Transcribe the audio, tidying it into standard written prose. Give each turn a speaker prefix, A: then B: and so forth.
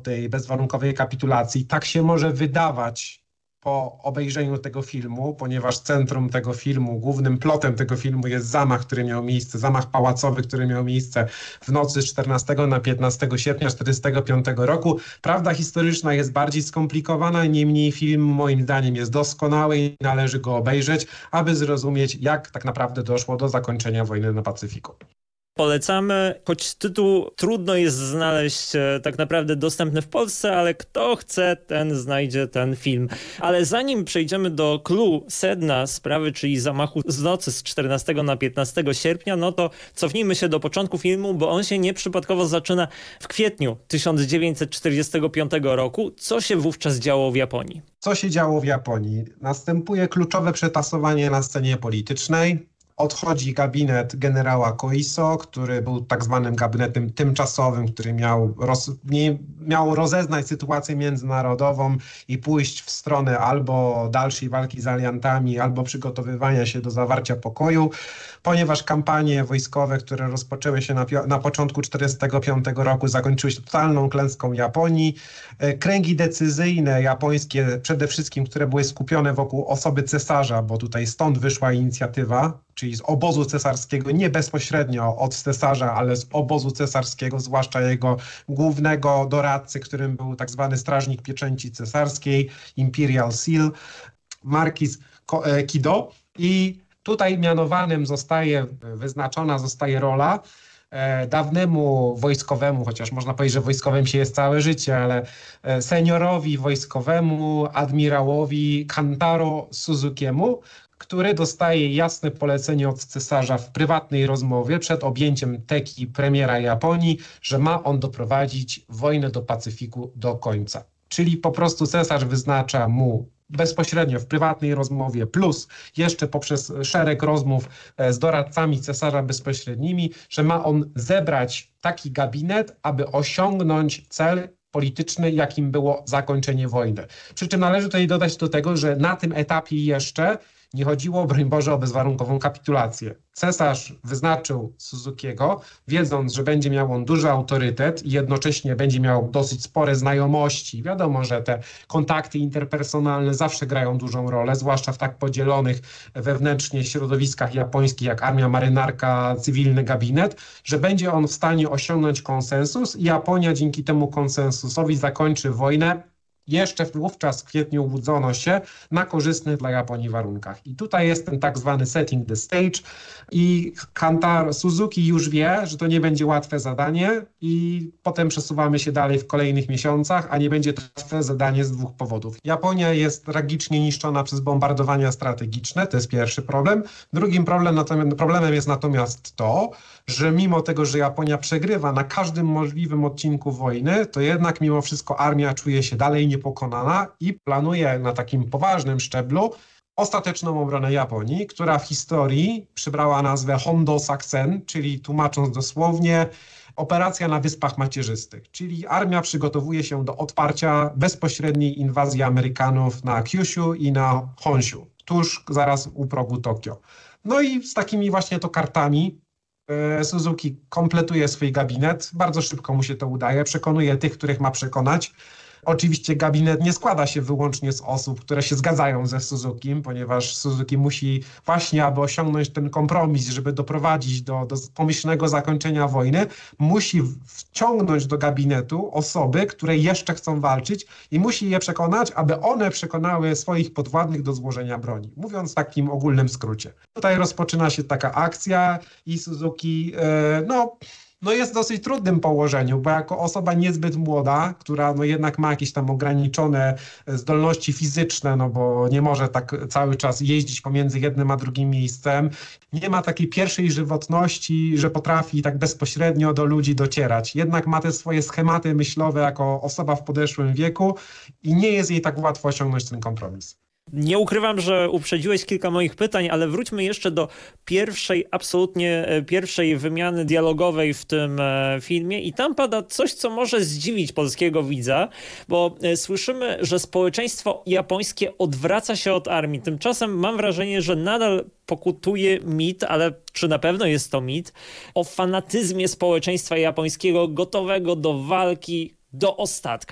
A: tej bezwarunkowej kapitulacji. Tak się może wydawać po obejrzeniu tego filmu, ponieważ centrum tego filmu, głównym plotem tego filmu jest zamach, który miał miejsce, zamach pałacowy, który miał miejsce w nocy z 14 na 15 sierpnia 1945 roku. Prawda historyczna jest bardziej skomplikowana, niemniej film moim zdaniem jest doskonały i należy go obejrzeć, aby zrozumieć, jak tak naprawdę doszło do zakończenia wojny na Pacyfiku.
B: Polecamy, choć tytuł trudno jest znaleźć tak naprawdę dostępny w Polsce, ale kto chce, ten znajdzie ten film. Ale zanim przejdziemy do clou, sedna sprawy, czyli zamachu z nocy z 14 na 15 sierpnia, no to cofnijmy się do początku filmu, bo on się nieprzypadkowo zaczyna w kwietniu 1945 roku. Co się wówczas działo w Japonii?
A: Co się działo w Japonii? Następuje kluczowe przetasowanie na scenie politycznej. Odchodzi gabinet generała Koiso, który był tak zwanym gabinetem tymczasowym, który miał rozeznać sytuację międzynarodową i pójść w stronę albo dalszej walki z aliantami, albo przygotowywania się do zawarcia pokoju, ponieważ kampanie wojskowe, które rozpoczęły się na początku 1945 roku, zakończyły się totalną klęską Japonii. Kręgi decyzyjne japońskie, przede wszystkim, które były skupione wokół osoby cesarza, bo tutaj stąd wyszła inicjatywa, czyli z obozu cesarskiego, nie bezpośrednio od cesarza, ale z obozu cesarskiego, zwłaszcza jego głównego doradcy, którym był tak zwany strażnik pieczęci cesarskiej, Imperial Seal, Marquis Kido. I tutaj wyznaczona zostaje rola dawnemu wojskowemu, chociaż można powiedzieć, że wojskowym się jest całe życie, ale seniorowi wojskowemu, admirałowi Kantaro Suzukiemu, który dostaje jasne polecenie od cesarza w prywatnej rozmowie przed objęciem teki premiera Japonii, że ma on doprowadzić wojnę do Pacyfiku do końca. Czyli po prostu cesarz wyznacza mu bezpośrednio w prywatnej rozmowie, plus jeszcze poprzez szereg rozmów z doradcami cesarza bezpośrednimi, że ma on zebrać taki gabinet, aby osiągnąć cel polityczny, jakim było zakończenie wojny. Przy czym należy tutaj dodać do tego, że na tym etapie jeszcze nie chodziło, broń Boże, o bezwarunkową kapitulację. Cesarz wyznaczył Suzukiego, wiedząc, że będzie miał on duży autorytet i jednocześnie będzie miał dosyć spore znajomości. Wiadomo, że te kontakty interpersonalne zawsze grają dużą rolę, zwłaszcza w tak podzielonych wewnętrznie środowiskach japońskich jak armia marynarka, cywilny gabinet, że będzie on w stanie osiągnąć konsensus i Japonia dzięki temu konsensusowi zakończy wojnę. Jeszcze wówczas w kwietniu łudzono się na korzystnych dla Japonii warunkach. I tutaj jest ten tak zwany setting the stage i Kantaro Suzuki już wie, że to nie będzie łatwe zadanie i potem przesuwamy się dalej w kolejnych miesiącach, a nie będzie to łatwe zadanie z dwóch powodów. Japonia jest tragicznie niszczona przez bombardowania strategiczne, to jest pierwszy problem. Drugim problemem jest natomiast to, że mimo tego, że Japonia przegrywa na każdym możliwym odcinku wojny, to jednak mimo wszystko armia czuje się dalej niepokonana i planuje na takim poważnym szczeblu ostateczną obronę Japonii, która w historii przybrała nazwę Hondo Saksen, czyli tłumacząc dosłownie operacja na Wyspach Macierzystych, czyli armia przygotowuje się do odparcia bezpośredniej inwazji Amerykanów na Kyushu i na Honshu, tuż zaraz u progu Tokio. No i z takimi właśnie to kartami Suzuki kompletuje swój gabinet, bardzo szybko mu się to udaje, przekonuje tych, których ma przekonać. Oczywiście gabinet nie składa się wyłącznie z osób, które się zgadzają ze Suzukim, ponieważ Suzuki musi właśnie, aby osiągnąć ten kompromis, żeby doprowadzić do pomyślnego zakończenia wojny, musi wciągnąć do gabinetu osoby, które jeszcze chcą walczyć i musi je przekonać, aby one przekonały swoich podwładnych do złożenia broni. Mówiąc w takim ogólnym skrócie. Tutaj rozpoczyna się taka akcja i Suzuki, jest w dosyć trudnym położeniu, bo jako osoba niezbyt młoda, która jednak ma jakieś tam ograniczone zdolności fizyczne, bo nie może tak cały czas jeździć pomiędzy jednym a drugim miejscem, nie ma takiej pierwszej żywotności, że potrafi tak bezpośrednio do ludzi docierać. Jednak ma te swoje schematy myślowe jako osoba w podeszłym wieku i nie jest jej tak łatwo osiągnąć ten kompromis.
B: Nie ukrywam, że uprzedziłeś kilka moich pytań, ale wróćmy jeszcze do pierwszej wymiany dialogowej w tym filmie i tam pada coś, co może zdziwić polskiego widza, bo słyszymy, że społeczeństwo japońskie odwraca się od armii. Tymczasem mam wrażenie, że nadal pokutuje mit, ale czy na pewno jest to mit, o fanatyzmie społeczeństwa japońskiego gotowego do walki do ostatka.